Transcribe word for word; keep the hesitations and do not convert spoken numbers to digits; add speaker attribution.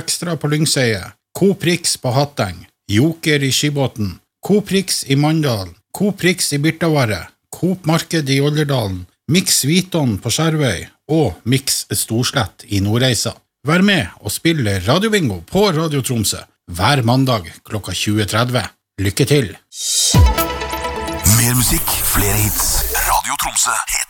Speaker 1: Extra på Lyngseie, Coop Rix på Hatteng, Joker i Skibåten, Coop Rix i Mandal, Coop Rix i Birtavarre, Coop Marked i Olderdalen, Mix Viton på Skjervøy og Mix Storslett i Nordreisa. Vær med og spille radiobingo på Radio Tromsø hver mandag klokka tjue tretti. Lykke til!
Speaker 2: Mer musikk, flere hits. Radio Tromsø heter